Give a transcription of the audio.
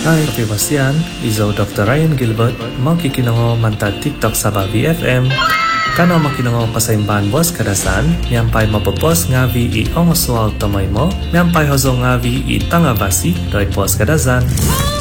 Hi, kapibasyan. Izo Dr. Ryan Gilbert, makikinango mantad TikTok sa BFM. Kano makinango kasaimban boss kadasan, miyampay mapopos nga vi i ongoswal tamay mo, miyampay hozo nga vi i tangabasi, doy pos kadasan.